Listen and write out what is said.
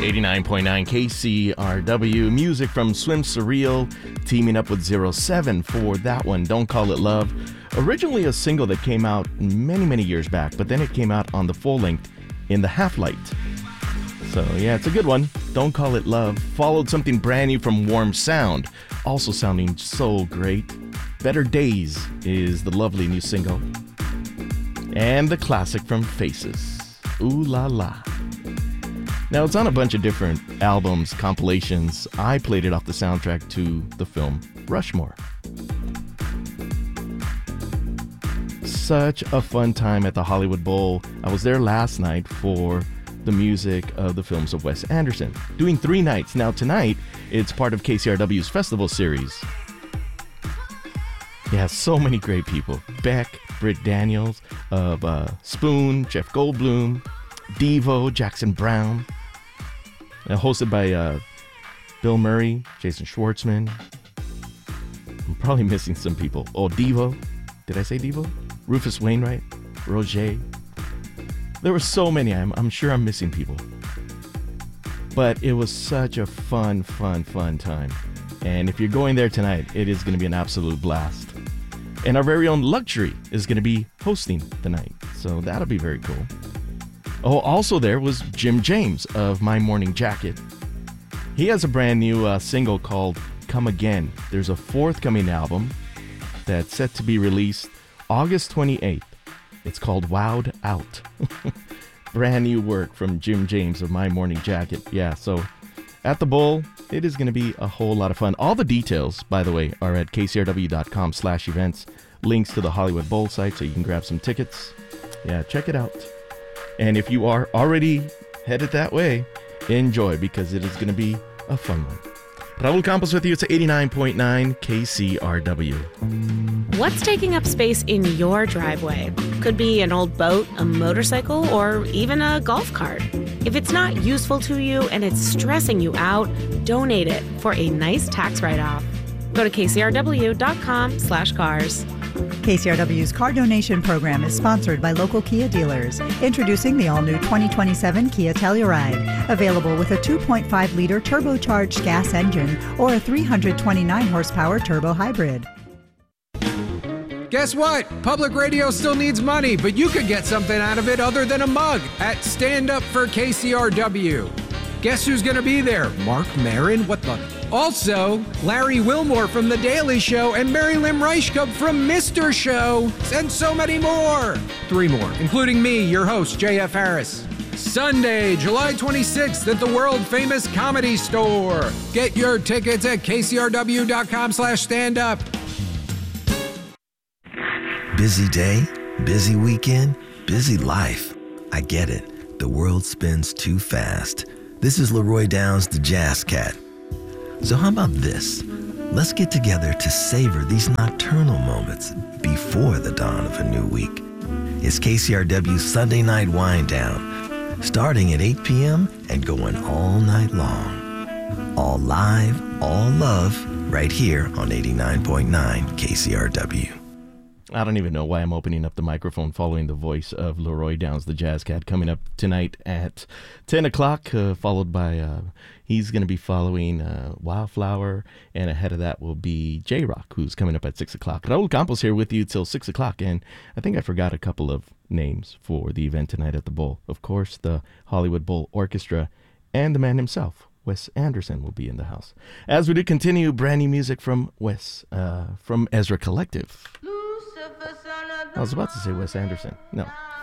89.9 KCRW. Music from Swim Surreal, teaming up with 07 for that one, Don't Call It Love. Originally a single that came out many years back, but then it came out on the full length in the Half Light. So yeah, it's a good one. Don't Call It Love. Followed something brand new from Warm Sound, also sounding so great. Better Days is the lovely new single. And the classic from Faces, Ooh La La. Now, it's on a bunch of different albums, compilations. I played it off the soundtrack to the film Rushmore. Such a fun time at the Hollywood Bowl. I was there last night for the music of the films of Wes Anderson, doing 3 nights. Now, tonight, it's part of KCRW's festival series. Yeah, so many great people. Beck, Britt Daniels of Spoon, Jeff Goldblum, Devo, Jackson Brown. Hosted by Bill Murray, Jason Schwartzman. I'm probably missing some people. Oh, Devo. Did I say Devo? Rufus Wainwright, Roger. There were so many. I'm sure I'm missing people. But it was such a fun time. And if you're going there tonight, it is going to be an absolute blast. And our very own Luxury is going to be hosting the night. So that'll be very cool. Oh, also there was Jim James of My Morning Jacket. He has a brand new single called Come Again. There's a forthcoming album that's set to be released August 28th. It's called Wowed Out. Brand new work from Jim James of My Morning Jacket. Yeah, so at the Bowl, it is going to be a whole lot of fun. All the details, by the way, are at kcrw.com/events. Links to the Hollywood Bowl site so you can grab some tickets. Yeah, check it out. And if you are already headed that way, enjoy, because it is going to be a fun one. Raul Campos with you. It's 89.9 KCRW. What's taking up space in your driveway? Could be an old boat, a motorcycle, or even a golf cart. If it's not useful to you and it's stressing you out, donate it for a nice tax write-off. Go to kcrw.com/cars. KCRW's car donation program is sponsored by local Kia dealers. Introducing the all-new 2027 Kia Telluride. Available with a 2.5-liter turbocharged gas engine or a 329-horsepower turbo hybrid. Guess what? Public radio still needs money, but you could get something out of it other than a mug at Stand Up for KCRW. Guess who's going to be there? Mark Maron? What the... Also, Larry Wilmore from The Daily Show and Mary Lim Reichkup from Mr. Show, and so many more. 3 more, including me, your host, JF Harris. Sunday, July 26th at the world-famous Comedy Store. Get your tickets at kcrw.com/standup. Busy day, busy weekend, busy life. I get it. The world spins too fast. This is Leroy Downs, the Jazz Cat. So how about this? Let's get together to savor these nocturnal moments before the dawn of a new week. It's KCRW's Sunday Night Wind Down, starting at 8 p.m. and going all night long. All live, all love, right here on 89.9 KCRW. I don't even know why I'm opening up the microphone following the voice of Leroy Downs, the Jazz Cat, coming up tonight at 10 o'clock, followed by, he's going to be following Wildflower, and ahead of that will be J-Rock, who's coming up at 6 o'clock. Raul Campos here with you till 6 o'clock, and I think I forgot a couple of names for the event tonight at the Bowl. Of course, the Hollywood Bowl Orchestra and the man himself, Wes Anderson, will be in the house. As we do continue, brand new music from Wes, from Ezra Collective. I was about to say Wes Anderson. No,